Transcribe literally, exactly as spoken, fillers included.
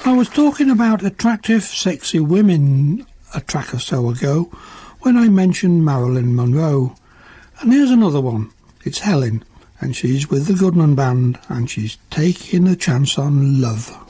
I was talking about attractive, sexy women a track or so ago when I mentioned Marilyn Monroe. And here's another one. It's Helen, and she's with the Goodman Band, and she's taking a chance on love.